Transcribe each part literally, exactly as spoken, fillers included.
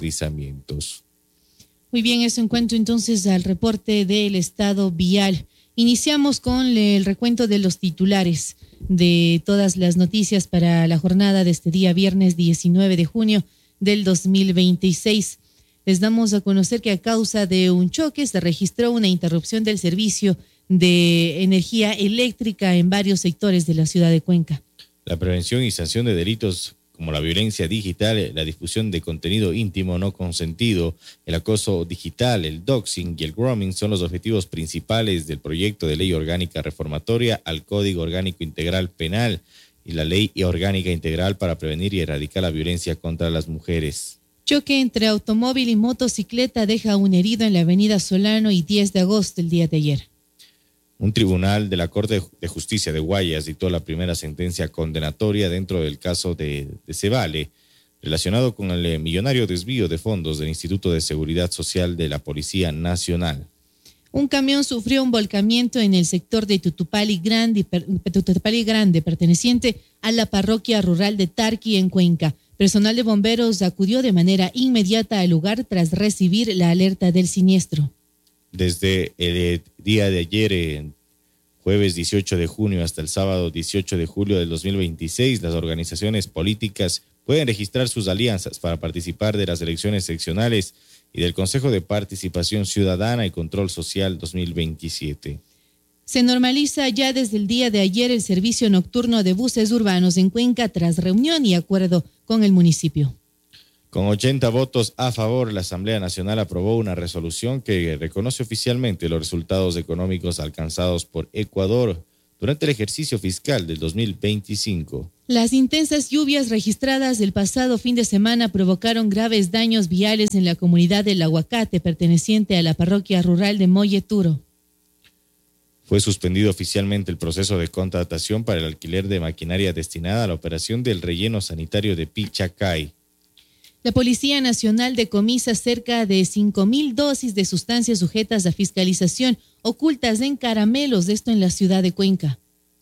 deslizamientos. Muy bien, eso en cuanto entonces al reporte del estado vial. Iniciamos con el recuento de los titulares de todas las noticias para la jornada de este día viernes diecinueve de junio del dos mil veintiséis. Les damos a conocer que a causa de un choque se registró una interrupción del servicio de energía eléctrica en varios sectores de la ciudad de Cuenca. La prevención y sanción de delitos como la violencia digital, la difusión de contenido íntimo no consentido, el acoso digital, el doxing y el grooming son los objetivos principales del proyecto de ley orgánica reformatoria al Código Orgánico Integral Penal y la Ley Orgánica Integral para prevenir y erradicar la violencia contra las mujeres. Choque entre automóvil y motocicleta deja un herido en la avenida Solano y diez de agosto el día de ayer. Un tribunal de la Corte de Justicia de Guayas dictó la primera sentencia condenatoria dentro del caso de, de Cebale, relacionado con el millonario desvío de fondos del Instituto de Seguridad Social de la Policía Nacional. Un camión sufrió un volcamiento en el sector de Tutupali Grande, Tutupali Grande, perteneciente a la parroquia rural de Tarqui en Cuenca. Personal de bomberos acudió de manera inmediata al lugar tras recibir la alerta del siniestro. Desde el día de ayer, jueves dieciocho de junio, hasta el sábado dieciocho de julio del dos mil veintiséis, las organizaciones políticas pueden registrar sus alianzas para participar de las elecciones seccionales y del Consejo de Participación Ciudadana y Control Social dos mil veintisiete. Se normaliza ya desde el día de ayer el servicio nocturno de buses urbanos en Cuenca tras reunión y acuerdo con el municipio. Con ochenta votos a favor, la Asamblea Nacional aprobó una resolución que reconoce oficialmente los resultados económicos alcanzados por Ecuador durante el ejercicio fiscal del dos mil veinticinco. Las intensas lluvias registradas el pasado fin de semana provocaron graves daños viales en la comunidad del Aguacate, perteneciente a la parroquia rural de Molleturo. Fue suspendido oficialmente el proceso de contratación para el alquiler de maquinaria destinada a la operación del relleno sanitario de Pichacay. La Policía Nacional decomisa cerca de cinco mil dosis de sustancias sujetas a fiscalización ocultas en caramelos, esto en la ciudad de Cuenca.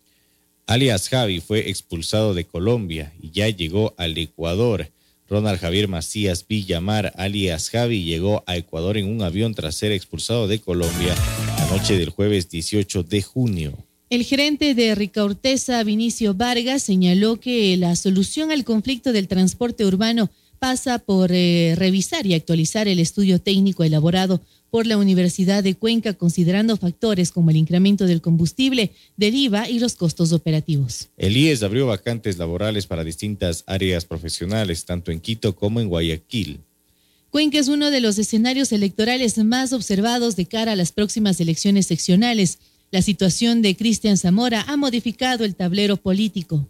Alias Javi fue expulsado de Colombia y ya llegó al Ecuador. Ronald Javier Macías Villamar, alias Javi, llegó a Ecuador en un avión tras ser expulsado de Colombia la noche del jueves dieciocho de junio. El gerente de Ricaurtesa, Vinicio Vargas, señaló que la solución al conflicto del transporte urbano pasa por eh, revisar y actualizar el estudio técnico elaborado por la Universidad de Cuenca, considerando factores como el incremento del combustible, del I V A y los costos operativos. El I E S abrió vacantes laborales para distintas áreas profesionales, tanto en Quito como en Guayaquil. Cuenca es uno de los escenarios electorales más observados de cara a las próximas elecciones seccionales. La situación de Cristian Zamora ha modificado el tablero político.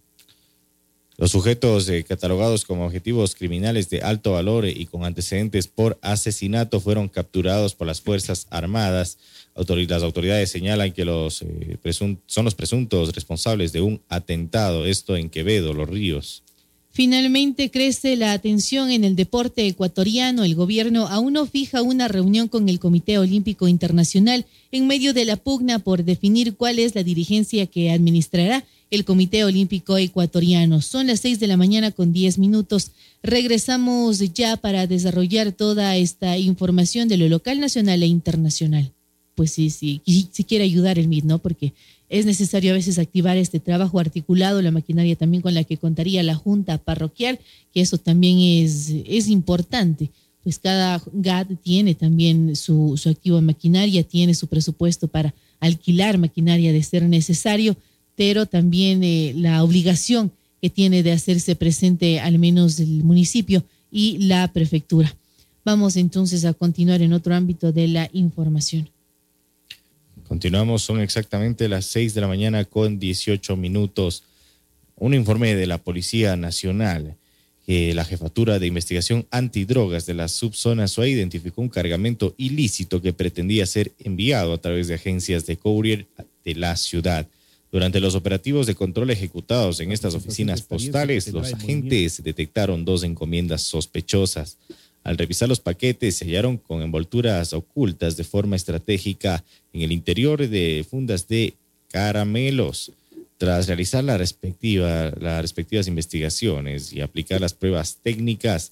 Los sujetos eh, catalogados como objetivos criminales de alto valor y con antecedentes por asesinato fueron capturados por las Fuerzas Armadas. Autorid- las autoridades señalan que los, eh, presun- son los presuntos responsables de un atentado, esto en Quevedo, Los Ríos. Finalmente crece la atención en el deporte ecuatoriano. El gobierno aún no fija una reunión con el Comité Olímpico Internacional en medio de la pugna por definir cuál es la dirigencia que administrará el Comité Olímpico Ecuatoriano. Son las seis de la mañana con diez minutos. Regresamos ya para desarrollar toda esta información de lo local, nacional e internacional. Pues sí, sí, y si quiere ayudar el M I D, ¿no? Porque es necesario a veces activar este trabajo articulado, la maquinaria también con la que contaría la Junta Parroquial, que eso también es, es importante. Pues cada G A D tiene también su, su activo en maquinaria, tiene su presupuesto para alquilar maquinaria de ser necesario, pero también eh, la obligación que tiene de hacerse presente al menos el municipio y la prefectura. Vamos entonces a continuar en otro ámbito de la información. Continuamos, son exactamente las seis de la mañana con dieciocho minutos. Un informe de la Policía Nacional, que la Jefatura de Investigación Antidrogas de la Subzona Suay identificó un cargamento ilícito que pretendía ser enviado a través de agencias de courier de la ciudad. Durante los operativos de control ejecutados en estas oficinas postales, los agentes detectaron dos encomiendas sospechosas. Al revisar los paquetes, se hallaron con envolturas ocultas de forma estratégica en el interior de fundas de caramelos. Tras realizar la respectiva, las respectivas investigaciones y aplicar las pruebas técnicas,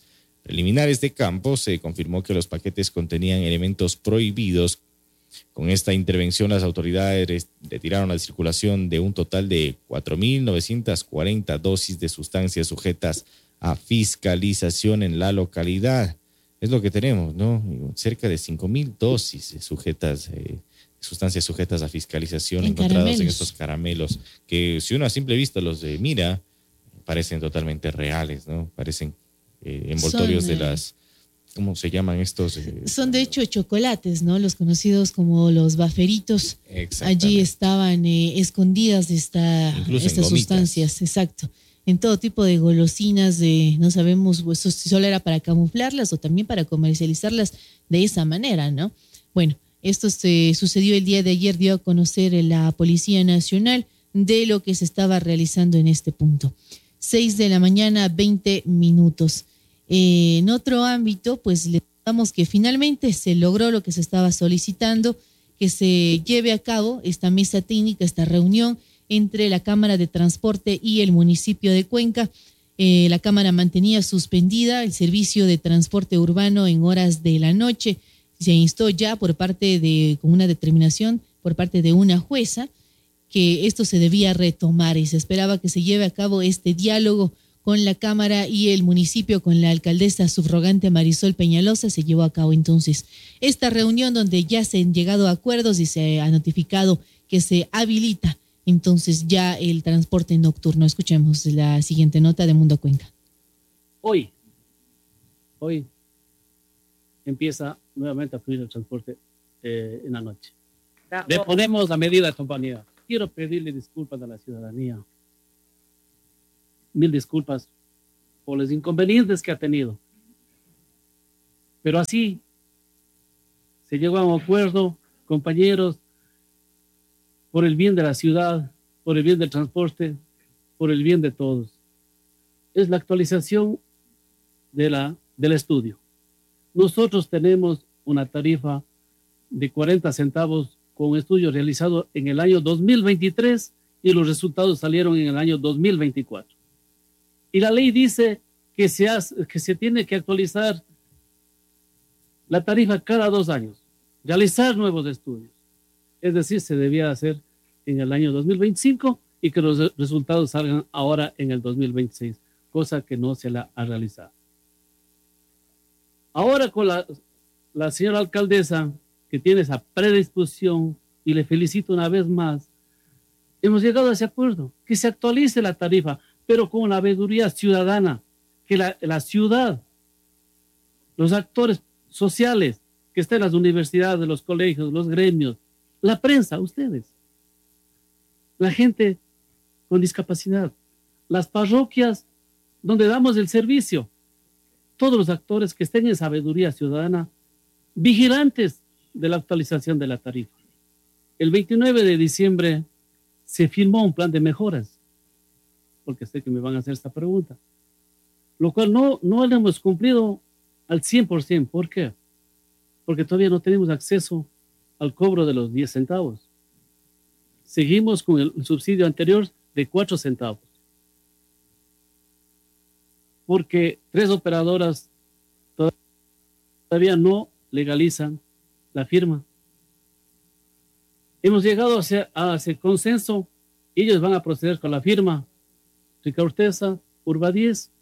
preliminares de campo se confirmó que los paquetes contenían elementos prohibidos. Con esta intervención, las autoridades retiraron la circulación de un total de cuatro mil novecientas cuarenta dosis de sustancias sujetas a fiscalización en la localidad. Es lo que tenemos, ¿no? Cerca de cinco mil dosis sujetas, eh, sustancias sujetas a fiscalización en encontradas caramelos. en estos caramelos, que si uno a simple vista los eh, mira, parecen totalmente reales, ¿no? Parecen eh, envoltorios Son, de eh, las... ¿Cómo se llaman estos? Eh, Son de hecho chocolates, ¿no? Los conocidos como los baferitos. Allí estaban eh, escondidas esta, estas sustancias, exacto. En todo tipo de golosinas, de, no sabemos pues, si solo era para camuflarlas o también para comercializarlas de esa manera, ¿no? Bueno, esto se sucedió el día de ayer, dio a conocer la Policía Nacional de lo que se estaba realizando en este punto. Seis de la mañana, veinte minutos. Eh, en otro ámbito, pues le damos que finalmente se logró lo que se estaba solicitando, que se lleve a cabo esta mesa técnica, esta reunión entre la Cámara de Transporte y el municipio de Cuenca. Eh, la Cámara mantenía suspendida el servicio de transporte urbano en horas de la noche. Se instó ya por parte de, con una determinación por parte de una jueza, que esto se debía retomar y se esperaba que se lleve a cabo este diálogo con la Cámara y el municipio, con la alcaldesa subrogante Marisol Peñalosa. Se llevó a cabo entonces esta reunión donde ya se han llegado a acuerdos y se ha notificado que se habilita entonces ya el transporte nocturno. Escuchemos la siguiente nota de Mundo Cuenca. Hoy, hoy empieza nuevamente a fluir el transporte eh, en la noche. Le ponemos la medida, compañía. Quiero pedirle disculpas a la ciudadanía. Mil disculpas por los inconvenientes que ha tenido. Pero así se llegó a un acuerdo, compañeros, por el bien de la ciudad, por el bien del transporte, por el bien de todos. Es la actualización de la, del estudio. Nosotros tenemos una tarifa de cuarenta centavos con un estudio realizado en el año dos mil veintitrés y los resultados salieron en el año dos mil veinticuatro. Y la ley dice que se, hace, que se tiene que actualizar la tarifa cada dos años, realizar nuevos estudios. Es decir, se debía hacer en el año dos mil veinticinco y que los resultados salgan ahora en el dos mil veintiséis, cosa que no se la ha realizado. Ahora con la, la señora alcaldesa, que tiene esa predisposición, y le felicito una vez más, hemos llegado a ese acuerdo, que se actualice la tarifa, pero con la veeduría ciudadana, que la, la ciudad, los actores sociales que están en las universidades, los colegios, los gremios, la prensa, ustedes, la gente con discapacidad, las parroquias donde damos el servicio, todos los actores que estén en sabiduría ciudadana, vigilantes de la actualización de la tarifa. El veintinueve de diciembre se firmó un plan de mejoras, porque sé que me van a hacer esta pregunta, lo cual no, no lo hemos cumplido al cien por ciento. ¿Por qué? Porque todavía no tenemos acceso al cobro de los diez centavos. Seguimos con el subsidio anterior de cuatro centavos. Porque tres operadoras todavía no legalizan la firma. Hemos llegado a ese, a ese consenso. Ellos van a proceder con la firma. Ricaurtesa, Urbadiez